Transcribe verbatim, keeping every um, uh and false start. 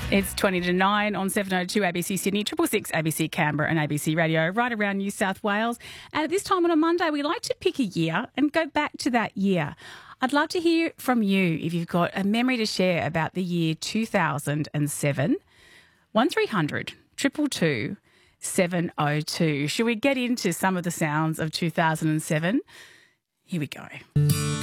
It's twenty to nine on seven oh two A B C Sydney, triple six A B C Canberra and A B C Radio right around New South Wales. And at this time on a Monday, we like to pick a year and go back to that year. I'd love to hear from you if you've got a memory to share about the year two thousand seven. one three hundred two two two seven oh two. Should we get into some of the sounds of two thousand seven? Here we go.